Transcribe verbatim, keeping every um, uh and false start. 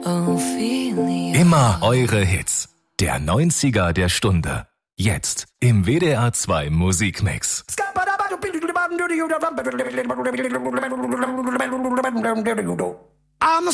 Immer eure Hits. Der neunziger der Stunde. Jetzt im W D R zwei Musikmix. I'm